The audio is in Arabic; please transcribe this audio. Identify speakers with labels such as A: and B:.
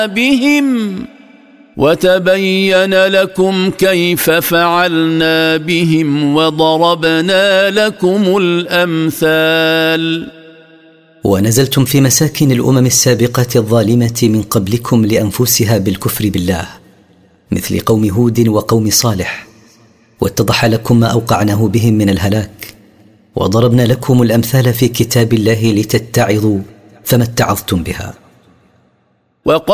A: بهم وتبين لكم كيف فعلنا بهم وضربنا لكم الأمثال.
B: ونزلتم في مساكن الأمم السابقة الظالمة من قبلكم لأنفسها بالكفر بالله، مثل قوم هود وقوم صالح، واتضح لكم ما أوقعناه بهم من الهلاك، وضربنا لكم الأمثال في كتاب الله لتتعظوا فما اتعظتم بها.